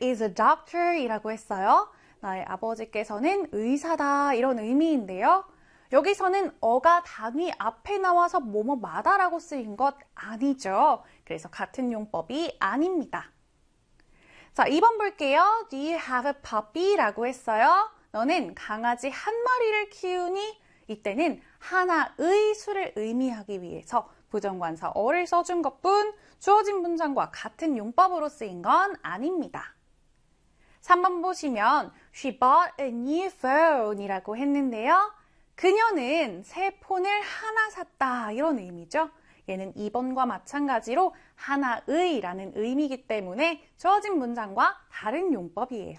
is a doctor 이라고 했어요. 나의 아버지께서는 의사다 이런 의미인데요. 여기서는 어가 단위 앞에 나와서 뭐뭐마다라고 쓰인 것 아니죠. 그래서 같은 용법이 아닙니다. 자, 2번 볼게요. Do you have a puppy? 라고 했어요. 너는 강아지 한 마리를 키우니? 이때는 하나의 수를 의미하기 위해서 부정관사 어를 써준 것뿐 주어진 문장과 같은 용법으로 쓰인 건 아닙니다. 3번 보시면 She bought a new phone 이라고 했는데요. 그녀는 새 폰을 하나 샀다 이런 의미죠. 얘는 2번과 마찬가지로 하나의 라는 의미이기 때문에 주어진 문장과 다른 용법이에요.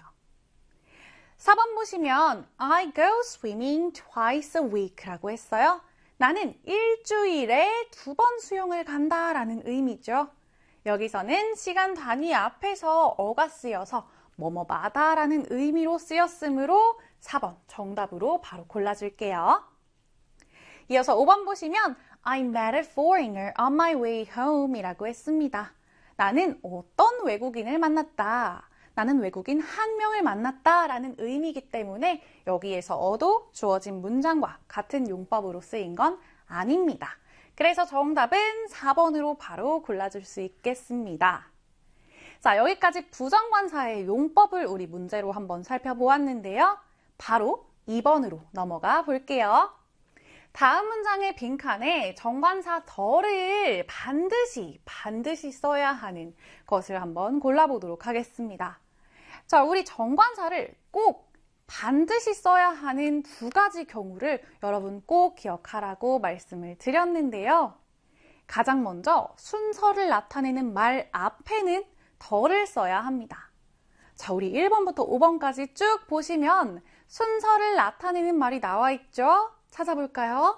4번 보시면 I go swimming twice a week 라고 했어요. 나는 일주일에 2번 수영을 간다 라는 의미죠. 여기서는 시간 단위 앞에서 어가 쓰여서 뭐뭐마다 라는 의미로 쓰였으므로 4번 정답으로 바로 골라줄게요. 이어서 5번 보시면 I met a foreigner on my way home 이라고 했습니다. 나는 어떤 외국인을 만났다. 나는 외국인 한 명을 만났다 라는 의미이기 때문에 여기에서 어도 주어진 문장과 같은 용법으로 쓰인 건 아닙니다. 그래서 정답은 4번으로 바로 골라줄 수 있겠습니다. 자, 여기까지 부정관사의 용법을 우리 문제로 한번 살펴보았는데요. 바로 2번으로 넘어가 볼게요. 다음 문장의 빈칸에 정관사 더를 반드시 써야 하는 것을 한번 골라보도록 하겠습니다. 자, 우리 정관사를 꼭 반드시 써야 하는 2가지 경우를 여러분 꼭 기억하라고 말씀을 드렸는데요. 가장 먼저 순서를 나타내는 말 앞에는 더를 써야 합니다. 자, 우리 1번부터 5번까지 쭉 보시면 순서를 나타내는 말이 나와 있죠? 찾아볼까요?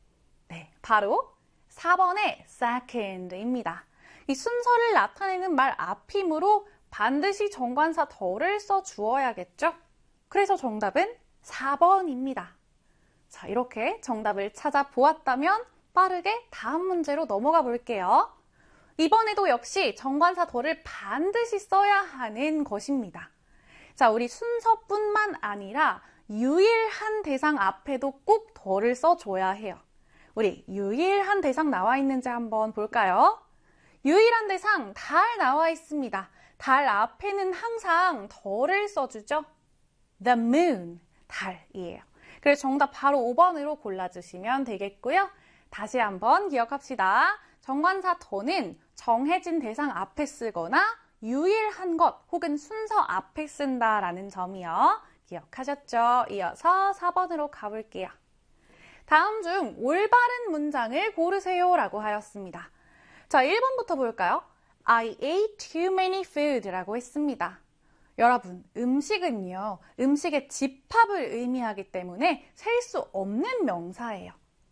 네, 바로 4번의 second입니다. 이 순서를 나타내는 말 앞이므로 반드시 정관사 더를 써 주어야겠죠? 그래서 정답은 4번입니다. 자, 이렇게 정답을 찾아보았다면 빠르게 다음 문제로 넘어가 볼게요. 이번에도 역시 정관사 더를 반드시 써야 하는 것입니다. 자, 우리 순서뿐만 아니라 유일한 대상 앞에도 꼭 더를 써줘야 해요. 우리 유일한 대상 나와 있는지 한번 볼까요? 유일한 대상 달 나와 있습니다. 달 앞에는 항상 더를 써주죠. The moon, 달이에요. 그래서 정답 바로 5번으로 골라주시면 되겠고요. 다시 한번 기억합시다. 정관사 더는 정해진 대상 앞에 쓰거나 유일한 것 혹은 순서 앞에 쓴다라는 점이요. 기억하셨죠? 이어서 4번으로 가볼게요. 다음 중 올바른 문장을 고르세요 라고 하였습니다. 자, 1번부터 볼까요? I ate too many food 라고 했습니다. 여러분, 음식은요, 음식의 집합을 의미하기 때문에 셀 수 없는 명사예요.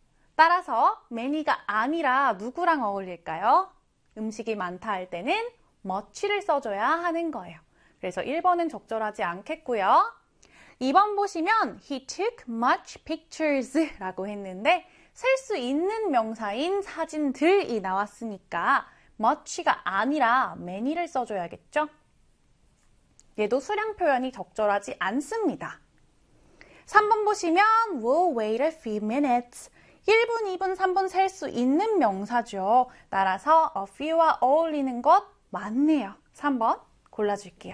따라서 many가 아니라 누구랑 어울릴까요? 음식이 많다 할 때는 much를 써줘야 하는 거예요. 그래서 1번은 적절하지 않겠고요. 2번 보시면 he took much pictures 라고 했는데 셀 수 있는 명사인 사진들이 나왔으니까 much가 아니라 many를 써줘야겠죠? 얘도 수량 표현이 적절하지 않습니다. 3번 보시면 we'll wait a few minutes 1분, 2분, 3분 셀 수 있는 명사죠. 따라서 a few와 어울리는 것 맞네요. 3번 골라줄게요.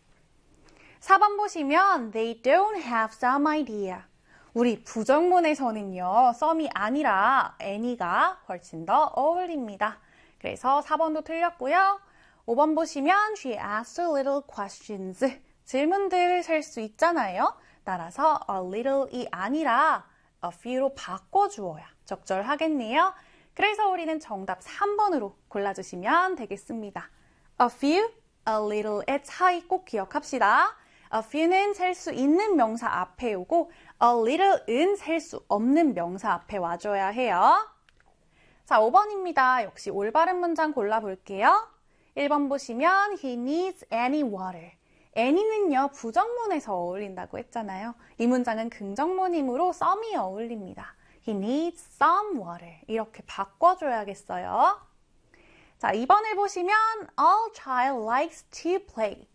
4번 보시면 they don't have some idea. 우리 부정문에서는요. some이 아니라 any가 훨씬 더 어울립니다. 그래서 4번도 틀렸고요. 5번 보시면 she asked a little questions. 질문들을 셀 수 있잖아요. 따라서 a little이 아니라 a few로 바꿔주어야 적절하겠네요. 그래서 우리는 정답 3번으로 골라주시면 되겠습니다. A few, a little의 차이 꼭 기억합시다. A few는 셀 수 있는 명사 앞에 오고 a little은 셀 수 없는 명사 앞에 와줘야 해요. 자, 5번입니다. 역시 올바른 문장 골라볼게요. 1번 보시면 he needs any water. any는요, 부정문에서 어울린다고 했잖아요. 이 문장은 긍정문이므로 some이 어울립니다. He needs some water. 이렇게 바꿔줘야겠어요. 자, 2번을 보시면 All child likes to play.